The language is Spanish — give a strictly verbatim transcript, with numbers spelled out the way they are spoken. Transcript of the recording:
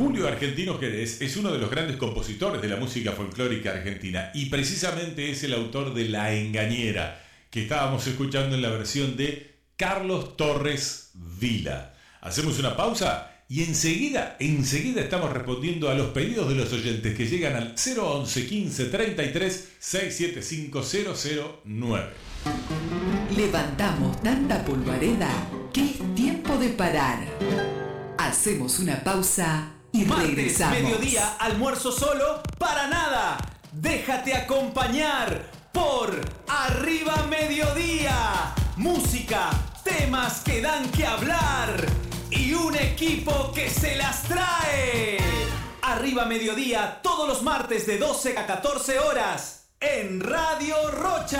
Julio Argentino Jerez es uno de los grandes compositores de la música folclórica argentina y precisamente es el autor de La Engañera, que estábamos escuchando en la versión de Carlos Torres Vila. Hacemos una pausa y enseguida, enseguida estamos respondiendo a los pedidos de los oyentes que llegan al cero once quince treinta y tres sesenta y setenta y cinco cero cero nueve. Levantamos tanta polvareda que es tiempo de parar. Hacemos una pausa y Martes, regresamos. mediodía, almuerzo solo, para nada. Déjate acompañar por Arriba Mediodía. Música, temas que dan que hablar y un equipo que se las trae. Arriba Mediodía, todos los martes de doce a catorce horas en Radio Rocha.